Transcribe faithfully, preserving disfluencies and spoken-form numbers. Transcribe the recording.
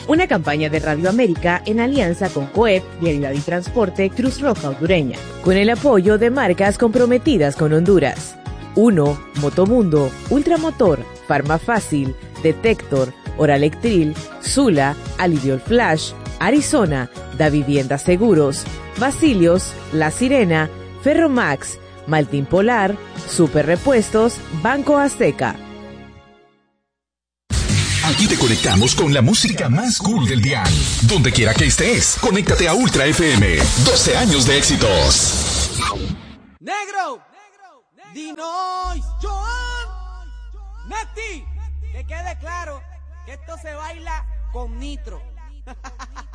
Una campaña de Radio América en alianza con COEP, Vialidad y Transporte, Cruz Roja Hondureña, con el apoyo de marcas comprometidas con Honduras. uno. Motomundo, Ultramotor, Farmafácil, Detector, Oralectril, Sula, Aliviol Flash, Arizona, Da Vivienda Seguros, Basilios, La Sirena, Ferromax, Maltín Polar, Super Repuestos, Banco Azteca. Aquí te conectamos con la música más cool del dial. Donde quiera que estés, conéctate a Ultra F M. doce años de éxitos. Negro, Dinois, Joan, Nati, que quede claro que esto se baila con nitro.